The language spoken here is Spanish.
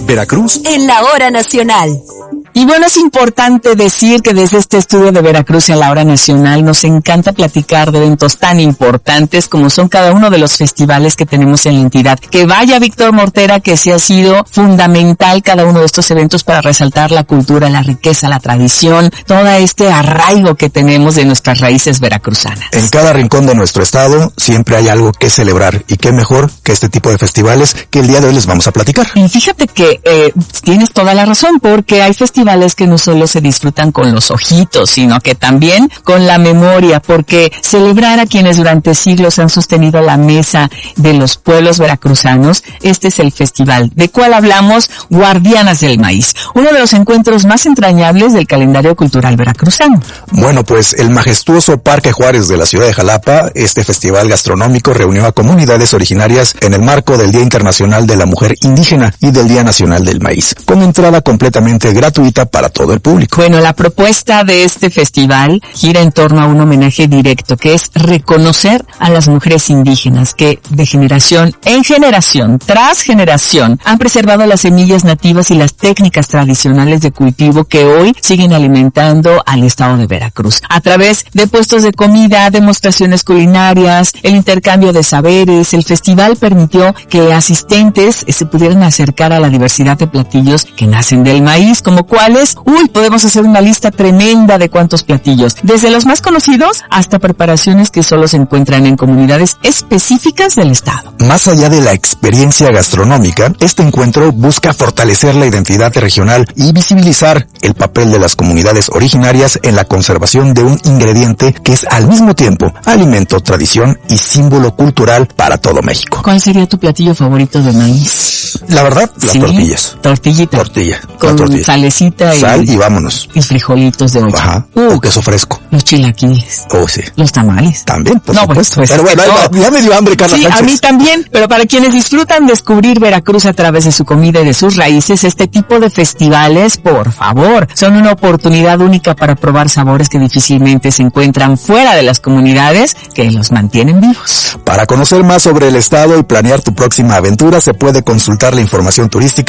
Veracruz en la hora nacional. Y bueno, es importante decir que desde este estudio de Veracruz en la hora nacional nos encanta platicar de eventos tan importantes como son cada uno de los festivales que tenemos en la entidad. Que vaya Víctor Mortera, que sí ha sido fundamental cada uno de estos eventos para resaltar la cultura, la riqueza, la tradición, todo este arraigo que tenemos de nuestras raíces veracruzanas. En cada rincón de nuestro estado siempre hay algo que celebrar, y qué mejor que este tipo de festivales que el día de hoy les vamos a platicar. Y fíjate que tienes toda la razón, porque hay festivales que no solo se disfrutan con los ojitos, sino que también con la memoria, porque celebrar a quienes durante siglos han sostenido la mesa de los pueblos veracruzanos, este es el festival. ¿De cuál hablamos? Guardianas del Maíz, uno de los encuentros más entrañables del calendario cultural veracruzano. Bueno, pues el majestuoso Parque Juárez de la ciudad de Jalapa, este festival gastronómico reunió a comunidades originarias en el marco del Día Internacional de la Mujer Indígena y del Día Nacional del Maíz, con entrada completamente gratuita para todo el público. Bueno, la propuesta de este festival gira en torno a un homenaje directo, que es reconocer a las mujeres indígenas que de generación en generación, tras generación, han preservado las semillas nativas y las técnicas tradicionales de cultivo que hoy siguen alimentando al estado de Veracruz. A través de puestos de comida, demostraciones culinarias, el intercambio de saberes, el festival permitió que asistentes se pudieran acercar a la diversidad de platillos que nacen del maíz, como cuáles, podemos hacer una lista tremenda de cuántos platillos, desde los más conocidos hasta preparaciones que solo se encuentran en comunidades específicas del estado. Más allá de la experiencia gastronómica, este encuentro busca fortalecer la identidad regional y visibilizar el papel de las comunidades originarias en la conservación de un ingrediente que es al mismo tiempo alimento, tradición y símbolo cultural para todo México. ¿Cuál sería tu platillo favorito de maíz? La verdad, las tortillas. Tortillita. Tortilla. Con salecita sal y vámonos. Y frijolitos de olla. Ajá. O queso fresco. Los chilaquiles. Oh, sí. Los tamales. También, por supuesto. Pues, pero bueno, ya me dio hambre, Carla Sánchez. A mí también. Pero para quienes disfrutan descubrir Veracruz a través de su comida y de sus raíces, este tipo de festivales, por favor, son una oportunidad única para probar sabores que difícilmente se encuentran fuera de las comunidades que los mantienen vivos. Para conocer más sobre el estado y planear tu próxima aventura, se puede consultar la información turística